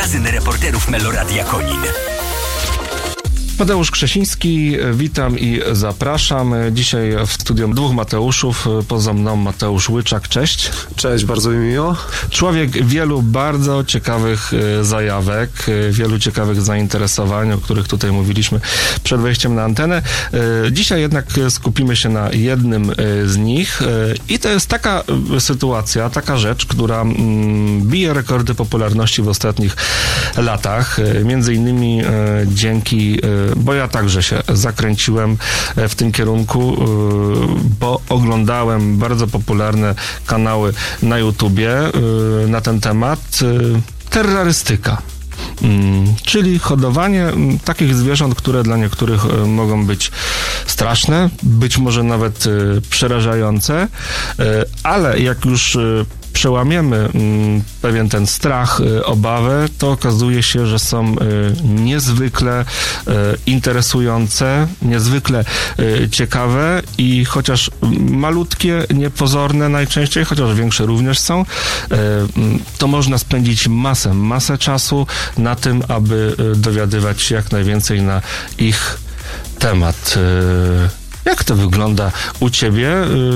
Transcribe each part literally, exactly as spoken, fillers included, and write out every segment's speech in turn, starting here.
magazyn reporterów Meloradia Konin. Mateusz Krzesiński, witam i zapraszam. Dzisiaj w studiu dwóch Mateuszów, poza mną Mateusz Łyczak, cześć. Cześć, bardzo mi miło. Człowiek wielu bardzo ciekawych zajawek, wielu ciekawych zainteresowań, o których tutaj mówiliśmy przed wejściem na antenę. Dzisiaj jednak skupimy się na jednym z nich i to jest taka sytuacja, taka rzecz, która bije rekordy popularności w ostatnich latach, między innymi dzięki bo ja także się zakręciłem w tym kierunku, bo oglądałem bardzo popularne kanały na YouTubie na ten temat. Terrorystyka. Czyli hodowanie takich zwierząt, które dla niektórych mogą być straszne, być może nawet przerażające, ale jak już przełamiemy pewien ten strach, obawę, to okazuje się, że są niezwykle interesujące, niezwykle ciekawe i chociaż malutkie, niepozorne najczęściej, chociaż większe również są, to można spędzić masę, masę czasu na tym, aby dowiadywać się jak najwięcej na ich temat. Jak to wygląda u ciebie?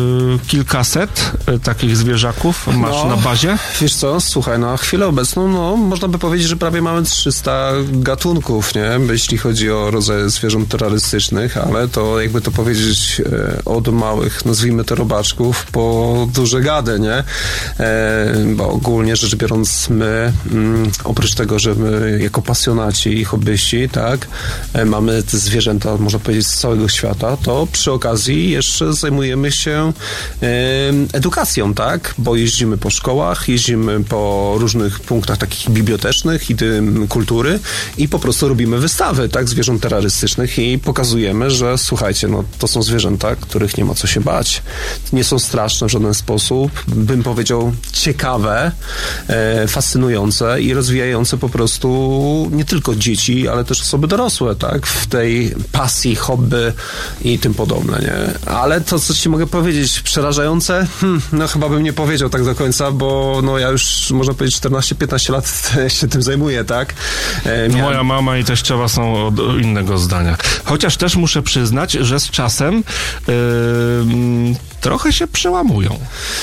Kilkaset takich zwierzaków masz no, na bazie? Wiesz co, słuchaj, na chwilę obecną, no, można by powiedzieć, że prawie mamy trzysta gatunków, nie? Jeśli chodzi o rodzaje zwierząt terrorystycznych, ale to jakby to powiedzieć od małych, nazwijmy to robaczków, po duże gady, nie? E, bo ogólnie rzecz biorąc my, mm, oprócz tego, że my jako pasjonaci i hobbyści, tak, e, mamy te zwierzęta, można powiedzieć, z całego świata, to przy okazji jeszcze zajmujemy się e, edukacją, tak? Bo jeździmy po szkołach, jeździmy po różnych punktach takich bibliotecznych i tym kultury i po prostu robimy wystawy, tak? Zwierząt terrorystycznych i pokazujemy, że słuchajcie, no to są zwierzęta, których nie ma co się bać. Nie są straszne w żaden sposób. Bym powiedział ciekawe, e, fascynujące i rozwijające po prostu nie tylko dzieci, ale też osoby dorosłe, tak? W tej pasji, hobby i tym podobne, nie? Ale to, co ci mogę powiedzieć, przerażające, hmm, no chyba bym nie powiedział tak do końca, bo no ja już, można powiedzieć, czternaście piętnaście lat się tym zajmuję, tak? E, miałem... Moja mama i teściowa są od innego zdania. Chociaż też muszę przyznać, że z czasem yy, trochę się przełamują.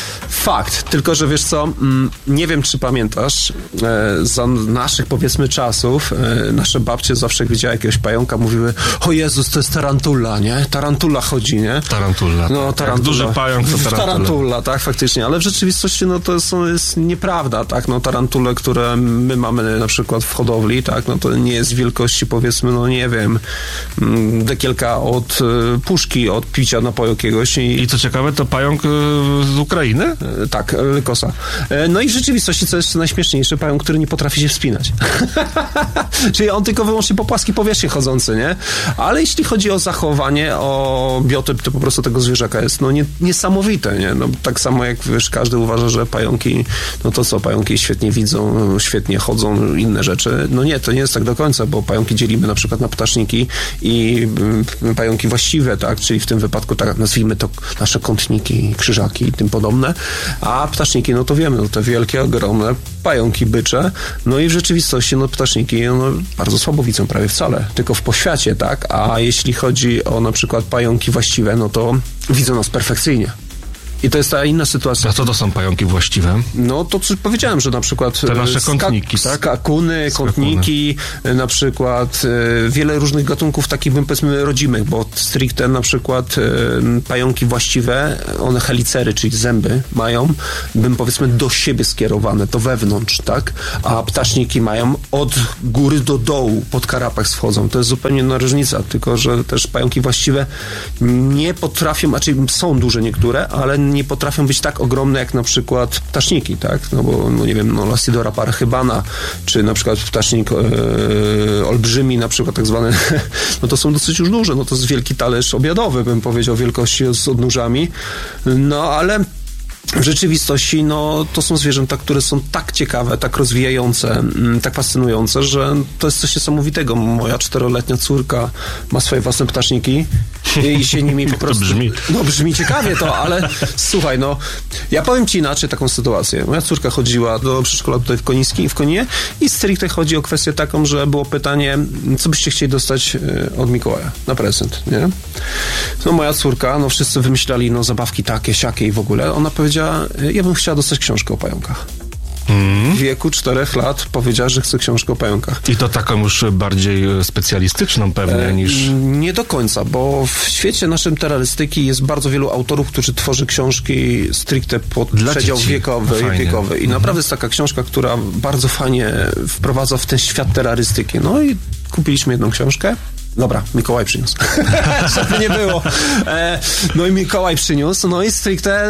Fakt, tylko że wiesz co, nie wiem, czy pamiętasz, za naszych, powiedzmy, czasów nasze babcie zawsze, jak widziały jakiegoś pająka, mówiły: o Jezus, to jest tarantula, nie? Tarantula chodzi, nie? Tarantula. No, tarantula. Jak duży pająk, to tarantula. Tarantula, tak, faktycznie, ale w rzeczywistości, no to jest, jest nieprawda, tak? No, tarantule, które my mamy na przykład w hodowli, tak? No to nie jest wielkości, powiedzmy, no nie wiem, dekielka od puszki, od picia napoju jakiegoś. I, I co ciekawe, to pająk z Ukrainy? Tak, Lykosa. No i w rzeczywistości, co jest najśmieszniejsze, pająk, który nie potrafi się wspinać. Czyli on tylko wyłącznie po płaskiej powierzchni chodzący, nie? Ale jeśli chodzi o zachowanie, o biotyp, to po prostu tego zwierzaka jest no nie, niesamowite, nie? No, tak samo jak, wiesz, każdy uważa, że pająki, no to co, pająki świetnie widzą, świetnie chodzą, inne rzeczy. No nie, to nie jest tak do końca, bo pająki dzielimy na przykład na ptaszniki i pająki właściwe, tak? Czyli w tym wypadku, tak nazwijmy to nasze kątniki, krzyżaki i tym podobne. A ptaszniki, no to wiemy, no te wielkie, ogromne pająki bycze, no i w rzeczywistości, no ptaszniki, no bardzo słabo widzą, prawie wcale, tylko w poświacie, tak? A jeśli chodzi o na przykład pająki właściwe, no to widzą nas perfekcyjnie. I to jest ta inna sytuacja. A co to są pająki właściwe? No to co powiedziałem, że na przykład te nasze kątniki, ska- tak? Skakuny, kątniki, na przykład y, wiele różnych gatunków takich, bym powiedzmy, rodzimych, bo stricte na przykład y, pająki właściwe, one helicery, czyli zęby mają, bym powiedzmy do siebie skierowane, to wewnątrz, tak? A ptaszniki mają od góry do dołu, pod karapach schodzą. To jest zupełnie inna różnica, tylko że też pająki właściwe nie potrafią, znaczy są duże niektóre, ale nie potrafią być tak ogromne jak na przykład ptaszniki, tak? No bo, no nie wiem, no Lasidora parachybana, czy na przykład ptasznik e, olbrzymi, na przykład tak zwany, no to są dosyć już duże, no to jest wielki talerz obiadowy, bym powiedział, wielkości z odnóżami, no ale w rzeczywistości, no, to są zwierzęta, które są tak ciekawe, tak rozwijające, tak fascynujące, że to jest coś niesamowitego. Moja czteroletnia córka ma swoje własne ptaszniki i się nimi po prostu... To brzmi. No brzmi ciekawie to, ale słuchaj, no ja powiem ci inaczej taką sytuację. Moja córka chodziła do przedszkola tutaj w Konińskim, w Koninie i stricte chodzi o kwestię taką, że było pytanie, co byście chcieli dostać od Mikołaja na prezent, nie? No moja córka, no wszyscy wymyślali, no zabawki takie, siakie i w ogóle. Ona powiedziała, ja bym chciała dostać książkę o pająkach. W wieku czterech lat powiedziała, że chce książkę o pająkach. I to taką już bardziej specjalistyczną pewnie e, niż... Nie do końca, bo w świecie naszym terrorystyki jest bardzo wielu autorów, którzy tworzy książki stricte pod dla przedział dzieci. wiekowy, No wiekowy. I mhm. naprawdę jest taka książka, która bardzo fajnie wprowadza w ten świat terrorystyki. No i kupiliśmy jedną książkę. Dobra, Mikołaj przyniósł. Żeby nie było. E, no i Mikołaj przyniósł, no i stricte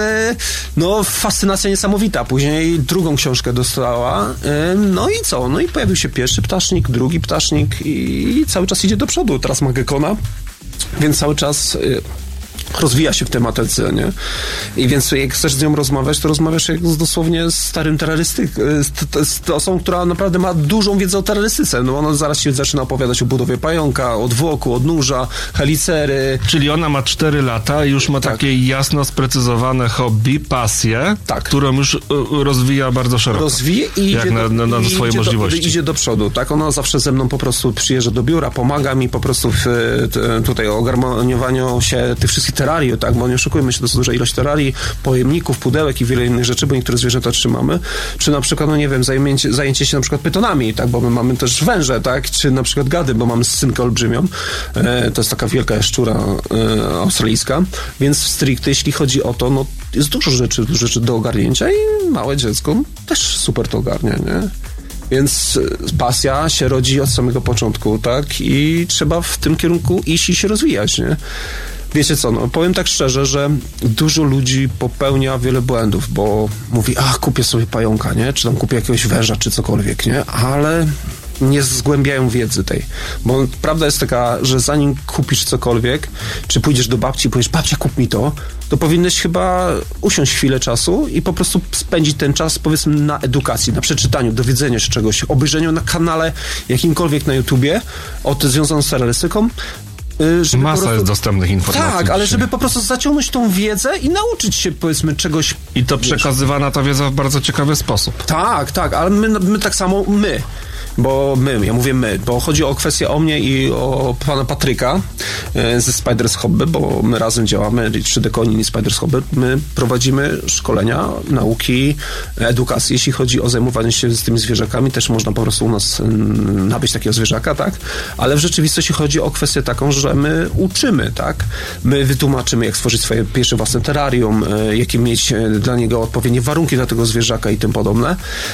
no fascynacja niesamowita. Później drugą książkę dostała. E, no i co? No i pojawił się pierwszy ptasznik, drugi ptasznik i cały czas idzie do przodu. Teraz ma Gekona, więc cały czas... E, rozwija się w tematyce, nie? I więc jak chcesz z nią rozmawiać, to rozmawiasz jak z, dosłownie z starym terrorystykiem, z, z, z osobą, która naprawdę ma dużą wiedzę o terrorystyce. No ona zaraz się zaczyna opowiadać o budowie pająka, odwłoku, odnóża, helicery. Czyli ona ma cztery lata i już ma tak. takie jasno sprecyzowane hobby, pasję, tak. którą już y, rozwija bardzo szeroko. Rozwija i jak idzie na, do, na, na i swoje idzie możliwości. Do, idzie do przodu, tak? Ona zawsze ze mną po prostu przyjeżdża do biura, pomaga mi po prostu w t, tutaj ogarmoniowaniu się tych wszystkich terrarii, tak, bo nie oszukujmy się, to jest duża ilość terrarii, pojemników, pudełek i wiele innych rzeczy, bo niektóre zwierzęta trzymamy, czy na przykład, no nie wiem, zajęcie, zajęcie się na przykład pytonami, tak, bo my mamy też węże, tak, czy na przykład gady, bo mamy synkę olbrzymią, e, to jest taka wielka jaszczura e, australijska, więc stricte, jeśli chodzi o to, no jest dużo rzeczy, dużo rzeczy do ogarnięcia i małe dziecko też super to ogarnia, nie? Więc pasja się rodzi od samego początku, tak? I trzeba w tym kierunku iść i się rozwijać, nie? Wiecie co, no powiem tak szczerze, że dużo ludzi popełnia wiele błędów, bo mówi, a kupię sobie pająka, nie? Czy tam kupię jakiegoś węża, czy cokolwiek, nie? Ale nie zgłębiają wiedzy tej. Bo prawda jest taka, że zanim kupisz cokolwiek, czy pójdziesz do babci i powiesz, babcia, kup mi to, to powinnyś chyba usiąść chwilę czasu i po prostu spędzić ten czas, powiedzmy, na edukacji, na przeczytaniu, dowiedzeniu się czegoś, obejrzeniu na kanale jakimkolwiek na YouTubie o tym związanym z terrorystyką. Żeby Masa prostu... jest dostępnych informacji. Tak, ale żeby po prostu zaciągnąć tą wiedzę i nauczyć się, powiedzmy, czegoś... I to przekazywana ta wiedza w bardzo ciekawy sposób. Tak, tak, ale my, my tak samo, my... Bo my, ja mówię my, bo chodzi o kwestię o mnie i o pana Patryka ze Spiders Hobby, bo my razem działamy, trzy D Konin i Spiders Hobby. My prowadzimy szkolenia, nauki, edukację, jeśli chodzi o zajmowanie się z tymi zwierzakami. Też można po prostu u nas nabyć takiego zwierzaka, tak? Ale w rzeczywistości chodzi o kwestię taką, że my uczymy, tak? My wytłumaczymy, jak stworzyć swoje pierwsze własne terrarium, jakie mieć dla niego odpowiednie warunki dla tego zwierzaka i tym podobne.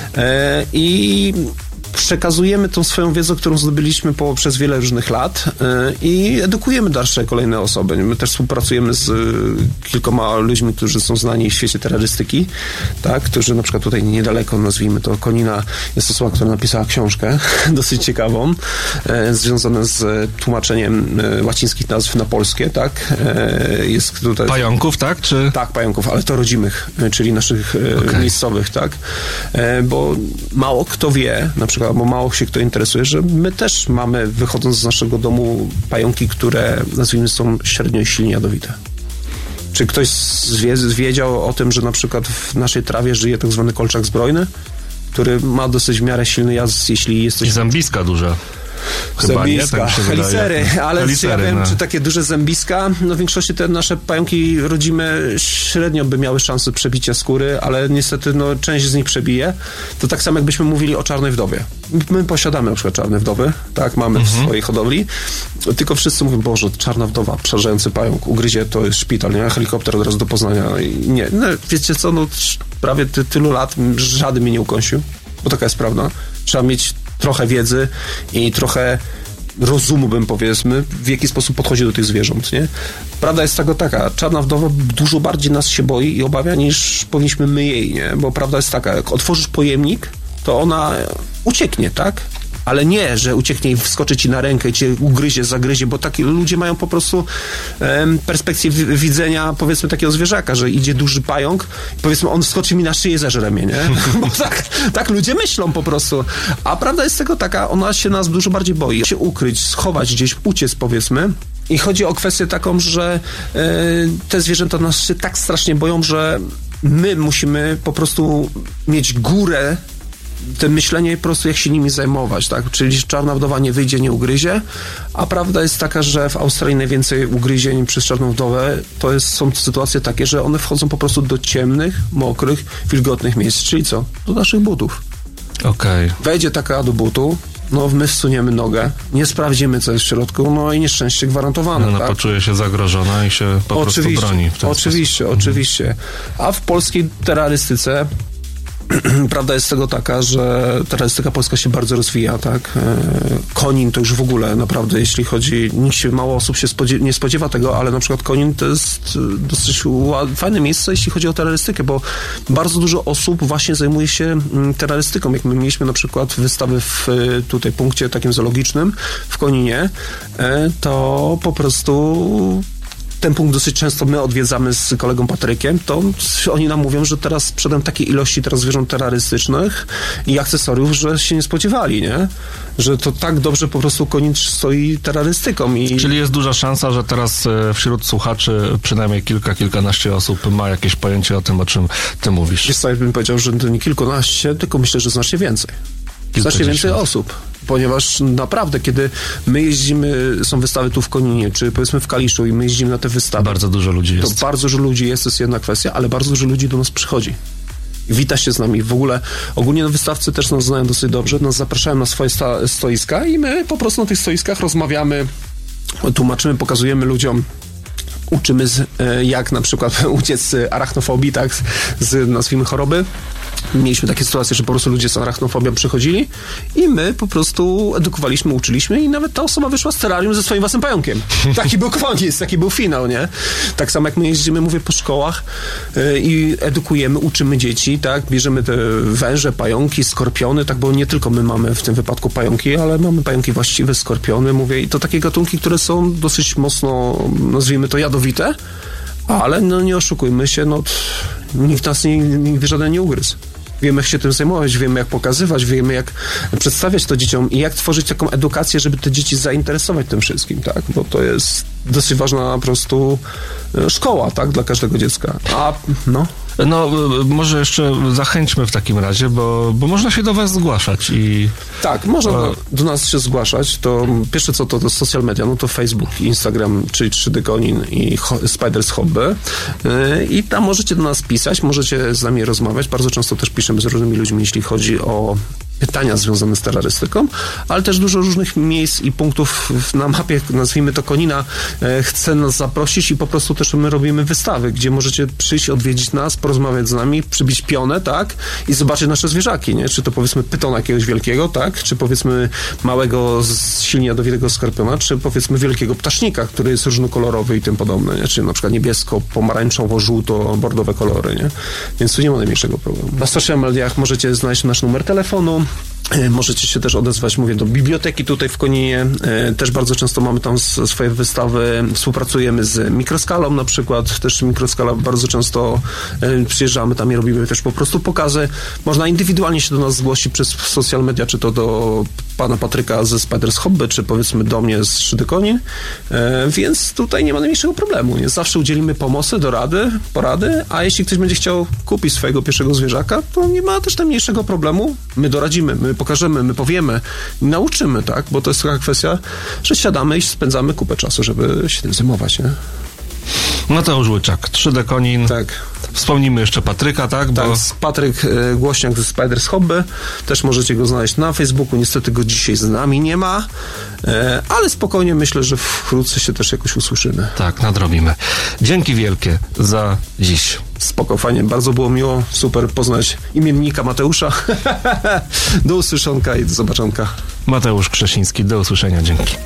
I przekazujemy tą swoją wiedzę, którą zdobyliśmy po, przez wiele różnych lat yy, i edukujemy dalsze kolejne osoby. My też współpracujemy z y, kilkoma ludźmi, którzy są znani w świecie terrorystyki, tak, którzy na przykład tutaj niedaleko, nazwijmy to, Konina, jest osoba, która napisała książkę dosyć ciekawą, yy, związaną z tłumaczeniem yy, łacińskich nazw na polskie, tak. Yy, jest tutaj... Pająków, tak? Czy... Tak, pająków, ale to rodzimych, yy, czyli naszych yy, okay. miejscowych, tak. Yy, bo mało kto wie, na przykład bo mało się kto interesuje, że my też mamy, wychodząc z naszego domu, pająki, które, nazwijmy, są średnio i silnie jadowite. Czy ktoś zwie, wiedział o tym, że na przykład w naszej trawie żyje tak zwany kolczak zbrojny, który ma dosyć w miarę silny jazd, jeśli jesteś... I zębiska duże. Chyba zębiska, nie, tak helicery, ale helicery, ja wiem, no. czy takie duże zębiska, no w większości te nasze pająki rodzime średnio by miały szansę przebicia skóry, ale niestety no, część z nich przebije. To tak samo jakbyśmy mówili o czarnej wdowie. My posiadamy na przykład czarne wdowy, tak, mamy mhm. w swojej hodowli, tylko wszyscy mówią, Boże, czarna wdowa, przerażający pająk, ugryzie, to jest szpital, nie? Helikopter od razu do Poznania. Nie, no wiecie co, no prawie ty, tylu lat żaden mnie nie ukąsił, bo taka jest prawda. Trzeba mieć trochę wiedzy i trochę rozumu, bym powiedzmy, w jaki sposób podchodzi do tych zwierząt, nie? Prawda jest tego taka, czarna wdowa dużo bardziej nas się boi i obawia, niż powinniśmy my jej, nie? Bo prawda jest taka, jak otworzysz pojemnik, to ona ucieknie, tak? Ale nie, że ucieknie i wskoczy ci na rękę i cię ugryzie, zagryzie, bo takie ludzie mają po prostu em, perspekcję w, widzenia, powiedzmy, takiego zwierzaka, że idzie duży pająk i powiedzmy, on wskoczy mi na szyję, zeżre mnie, nie? Bo tak, tak ludzie myślą po prostu. A prawda jest tego taka, ona się nas dużo bardziej boi. Się ukryć, schować gdzieś, uciec, powiedzmy, I chodzi o kwestię taką, że y, te zwierzęta nas się tak strasznie boją, że my musimy po prostu mieć górę, te myślenie po prostu jak się nimi zajmować, tak? Czyli czarna wdowa nie wyjdzie, nie ugryzie, a prawda jest taka, że w Australii najwięcej ugryzień przez czarną wdowę to jest, są sytuacje takie, że one wchodzą po prostu do ciemnych, mokrych, wilgotnych miejsc, czyli co? Do naszych butów. Okej. Okay. Wejdzie taka do butu, no my wsuniemy nogę, nie sprawdzimy, co jest w środku, no i nieszczęście gwarantowane. No, tak? poczuje się zagrożona i się po oczywiście, prostu broni w ten Oczywiście, sposób. oczywiście. A w polskiej terrorystyce prawda jest tego taka, że terrorystyka polska się bardzo rozwija, tak? Konin to już w ogóle naprawdę, jeśli chodzi, nikt się, mało osób się spodziewa, nie spodziewa tego, ale na przykład Konin to jest dosyć fajne miejsce, jeśli chodzi o terrorystykę, bo bardzo dużo osób właśnie zajmuje się terrorystyką. Jak my mieliśmy na przykład wystawy w tutaj punkcie takim zoologicznym w Koninie, to po prostu ten punkt dosyć często my odwiedzamy z kolegą Patrykiem, to oni nam mówią, że teraz sprzedam takiej ilości teraz zwierząt terrorystycznych i akcesoriów, że się nie spodziewali, nie? Że to tak dobrze po prostu Konin stoi terrorystyką. I... Czyli jest duża szansa, że teraz wśród słuchaczy przynajmniej kilka, kilkanaście osób ma jakieś pojęcie o tym, o czym ty mówisz. Wiesz co, ja bym powiedział, że to nie kilkanaście, tylko myślę, że znacznie więcej. Znacznie więcej osób, ponieważ naprawdę, kiedy my jeździmy, są wystawy tu w Koninie, czy powiedzmy w Kaliszu i my jeździmy na te wystawy. Bardzo dużo ludzi jest. To bardzo dużo ludzi jest, to jest jedna kwestia, ale bardzo dużo ludzi do nas przychodzi. I wita się z nami. W ogóle ogólnie no, wystawcy też nas znają dosyć dobrze, nas zapraszają na swoje sta- stoiska i my po prostu na tych stoiskach rozmawiamy, tłumaczymy, pokazujemy ludziom, uczymy z, jak na przykład uciec z arachnofobii, tak, z nazwijmy choroby. Mieliśmy takie sytuacje, że po prostu ludzie z arachnofobią przychodzili i my po prostu edukowaliśmy, uczyliśmy i nawet ta osoba wyszła z terrarium ze swoim własnym pająkiem. Taki był koniec, taki był finał, nie? Tak samo jak my jeździmy, mówię, po szkołach yy, i edukujemy, uczymy dzieci, tak? Bierzemy te węże, pająki, skorpiony, tak? Bo nie tylko my mamy w tym wypadku pająki, ale mamy pająki właściwe, skorpiony, mówię, i to takie gatunki, które są dosyć mocno, nazwijmy to, jadowite, ale no nie oszukujmy się, no nikt nas nie, nigdy żaden nie ugryzł. Wiemy, jak się tym zajmować, wiemy, jak pokazywać, wiemy, jak przedstawiać to dzieciom i jak tworzyć taką edukację, żeby te dzieci zainteresować tym wszystkim, tak? Bo to jest dosyć ważna po prostu szkoła, tak? Dla każdego dziecka. A, no... No, może jeszcze zachęćmy w takim razie, bo, bo można się do was zgłaszać i... Tak, można do, do nas się zgłaszać, to pierwsze co to, to social media, no to Facebook, Instagram, czyli trzy D Konin i Spiders Hobby yy, i tam możecie do nas pisać, możecie z nami rozmawiać, bardzo często też piszemy z różnymi ludźmi, jeśli chodzi o pytania związane z terrorystyką, ale też dużo różnych miejsc i punktów na mapie, nazwijmy to Konina, e, chce nas zaprosić i po prostu też my robimy wystawy, gdzie możecie przyjść, odwiedzić nas, porozmawiać z nami, przybić pionę, tak, i zobaczyć nasze zwierzaki, nie? Czy to powiedzmy pyton jakiegoś wielkiego, tak, czy powiedzmy małego, silnie jadowitego skorpiona, czy powiedzmy wielkiego ptasznika, który jest różnokolorowy i tym podobne, nie? Czy na przykład niebiesko, pomarańczowo, żółto, bordowe kolory, nie? Więc tu nie ma najmniejszego problemu. Na social mediach możecie znaleźć nasz numer telefonu, możecie się też odezwać, mówię, do biblioteki tutaj w Koninie. Też bardzo często mamy tam swoje wystawy. Współpracujemy z Mikroskalą na przykład. Też Mikroskala bardzo często przyjeżdżamy tam i robimy też po prostu pokazy. Można indywidualnie się do nas zgłosić przez social media, czy to do pana Patryka ze Spiders Hobby, czy powiedzmy do mnie z trzy D Konin. Więc tutaj nie ma najmniejszego problemu. Nie? Zawsze udzielimy pomocy, dorady, porady, a jeśli ktoś będzie chciał kupić swojego pierwszego zwierzaka, to nie ma też najmniejszego problemu. My doradzimy, my pokażemy, my powiemy, nauczymy, tak? Bo to jest taka kwestia, że siadamy i spędzamy kupę czasu, żeby się tym zajmować, nie? Mateusz Łyczak, trzy D Konin. Tak. Wspomnimy jeszcze Patryka, tak? Bo... Tak, Patryk e, Głośniak ze Spiders Hobby. Też możecie go znaleźć na Facebooku. Niestety go dzisiaj z nami nie ma, e, ale spokojnie myślę, że wkrótce się też jakoś usłyszymy. Tak, nadrobimy. Dzięki wielkie za dziś. Spoko, fajnie. Bardzo było miło, super poznać imiennika Mateusza. Do usłyszonka i do zobaczonka. Mateusz Krzesiński, do usłyszenia. Dzięki.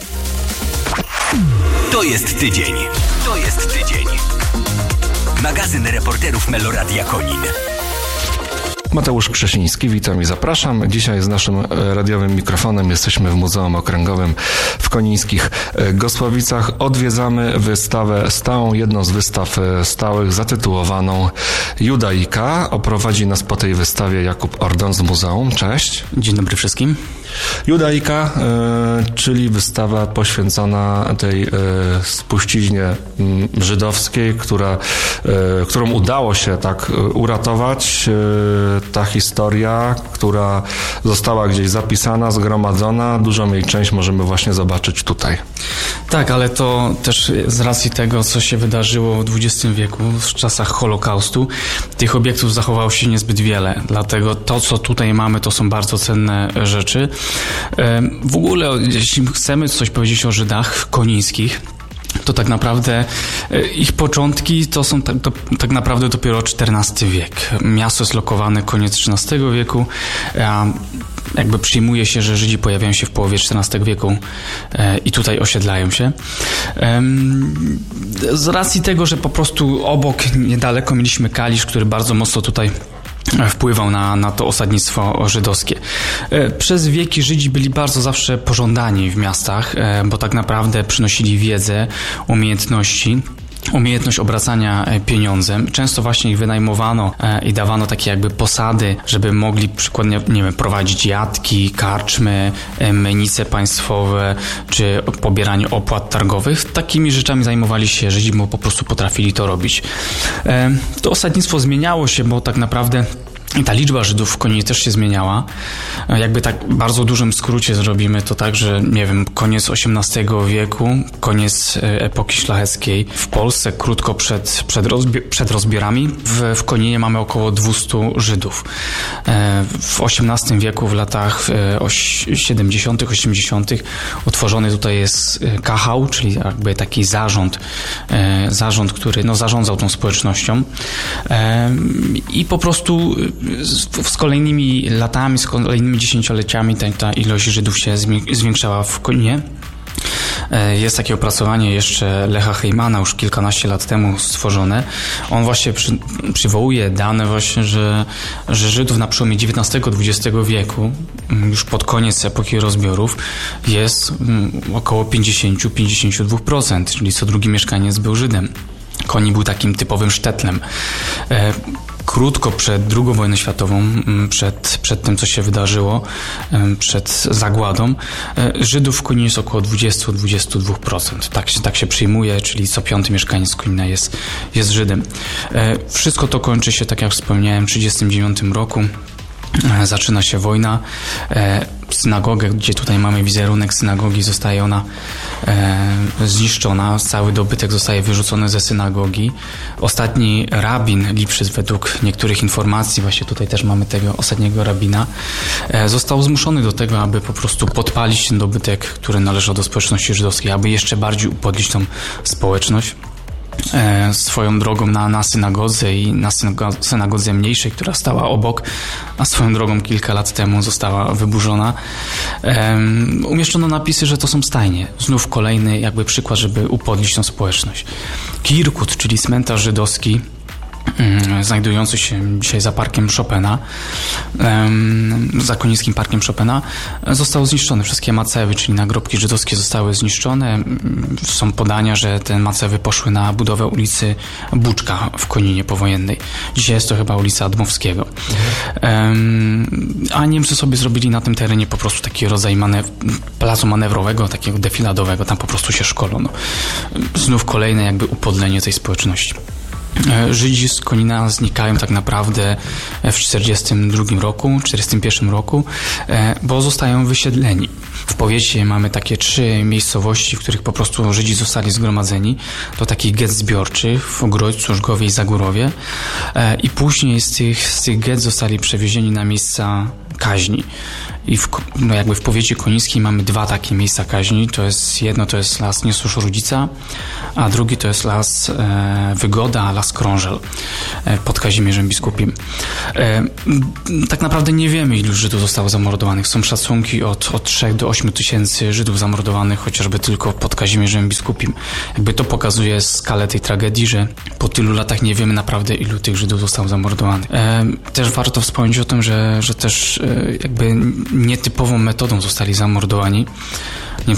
To jest tydzień. To jest tydzień. Magazyn reporterów Meloradia Konin. Mateusz Krzesiński, witam i zapraszam. Dzisiaj z naszym radiowym mikrofonem jesteśmy w Muzeum Okręgowym w Konińskich Gosłowicach. Odwiedzamy wystawę stałą, jedną z wystaw stałych zatytułowaną Judaika. Oprowadzi nas po tej wystawie Jakub Ordon z muzeum. Cześć. Dzień dobry wszystkim. Judaika, y, czyli wystawa poświęcona tej y, spuściźnie y, żydowskiej, która, y, którą udało się tak uratować. Y, ta historia, która została gdzieś zapisana, zgromadzona, dużą jej część możemy właśnie zobaczyć tutaj. Tak, ale to też z racji tego, co się wydarzyło w dwudziestym wieku, w czasach Holokaustu, tych obiektów zachowało się niezbyt wiele. Dlatego to, co tutaj mamy, to są bardzo cenne rzeczy. W ogóle, jeśli chcemy coś powiedzieć o Żydach konińskich, to tak naprawdę ich początki to są tak, to, tak naprawdę dopiero czternasty wiek. Miasto jest lokowane koniec trzynastego wieku, a jakby przyjmuje się, że Żydzi pojawiają się w połowie czternastego wieku e, i tutaj osiedlają się. E, z racji tego, że po prostu obok, niedaleko mieliśmy Kalisz, który bardzo mocno tutaj wpływał na, na to osadnictwo żydowskie. Przez wieki Żydzi byli bardzo zawsze pożądani w miastach, bo tak naprawdę przynosili wiedzę, umiejętności, umiejętność obracania pieniądzem. Często właśnie ich wynajmowano i dawano takie jakby posady, żeby mogli przykładnie, nie wiem, prowadzić jatki, karczmy, menice państwowe, czy pobieranie opłat targowych. Takimi rzeczami zajmowali się Żydzi, bo po prostu potrafili to robić. To osadnictwo zmieniało się, bo tak naprawdę i ta liczba Żydów w Koninie też się zmieniała. Jakby tak bardzo dużym skrócie zrobimy to tak, że nie wiem, koniec osiemnastego wieku, koniec epoki szlacheckiej w Polsce, krótko przed, przed, rozbi- przed rozbiorami, w, w Koninie mamy około dwieście Żydów. W osiemnastym wieku, w latach siedemdziesiątych, osiemdziesiątych utworzony tutaj jest Kahał, czyli jakby taki zarząd, zarząd, który no, zarządzał tą społecznością. I po prostu z kolejnymi latami, z kolejnymi dziesięcioleciami ta, ta ilość Żydów się zwiększała w Koninie. Jest takie opracowanie jeszcze Lecha Heymana, już kilkanaście lat temu stworzone. On właśnie przy, przywołuje dane właśnie, że, że Żydów na przełomie dziewiętnastego dwudziestego wieku, już pod koniec epoki rozbiorów, jest około pięćdziesiąt do pięćdziesięciu dwóch procent, czyli co drugi mieszkaniec był Żydem. Konin był takim typowym sztetlem. Krótko przed drugą wojną światową, przed, przed tym, co się wydarzyło, przed zagładą, Żydów w Koninie jest około dwadzieścia do dwudziestu dwóch procent. Tak się, tak się przyjmuje, czyli co piąty mieszkaniec Konina jest, jest Żydem. Wszystko to kończy się, tak jak wspomniałem, w tysiąc dziewięćset trzydziestym dziewiątym roku. Zaczyna się wojna. Synagogę, gdzie tutaj mamy wizerunek synagogi, zostaje ona e, zniszczona. Cały dobytek zostaje wyrzucony ze synagogi. Ostatni rabin Lipszys, według niektórych informacji, właśnie tutaj też mamy tego ostatniego rabina, e, został zmuszony do tego, aby po prostu podpalić ten dobytek, który należał do społeczności żydowskiej, aby jeszcze bardziej upodlić tą społeczność. E, swoją drogą na, na synagodze i na synago- synagodze mniejszej, która stała obok, a swoją drogą kilka lat temu została wyburzona. E, umieszczono napisy, że to są stajnie. Znów kolejny jakby przykład, żeby upodlić tą społeczność. Kirkut, czyli cmentarz żydowski, znajdujący się dzisiaj za parkiem Chopina, za Konińskim Parkiem Chopina, został zniszczony. Wszystkie macewy, czyli nagrobki żydowskie, zostały zniszczone. Są podania, że te macewy poszły na budowę ulicy Buczka w Koninie powojennej. Dzisiaj jest to chyba ulica Admowskiego. Mhm. A Niemcy sobie zrobili na tym terenie po prostu taki rodzaj manew- placu manewrowego, takiego defiladowego. Tam po prostu się szkolono. Znów kolejne jakby upodlenie tej społeczności. Żydzi z Konina znikają tak naprawdę w czterdziestym drugim roku, czterdziestym pierwszym roku, bo zostają wysiedleni. W powiecie mamy takie trzy miejscowości, w których po prostu Żydzi zostali zgromadzeni. To taki get zbiorczy w Ogrodźcu, Żgowie i Zagórowie. I później z tych, z tych get zostali przewiezieni na miejsca kaźni. I w, no jakby w powiecie konińskim mamy dwa takie miejsca kaźni. To jest jedno to jest las Niesłusz-Rudzica, a drugi to jest las e, Wygoda, las Krążel e, pod Kazimierzem Biskupim. E, tak naprawdę nie wiemy, ilu Żydów zostało zamordowanych. Są szacunki od, od trzech do ośmiu tysięcy Żydów zamordowanych, chociażby tylko pod Kazimierzem Biskupim. Jakby to pokazuje skalę tej tragedii, że po tylu latach nie wiemy naprawdę, ilu tych Żydów zostało zamordowanych. E, też warto wspomnieć o tym, że, że też e, jakby nietypową metodą zostali zamordowani. Nie wiem,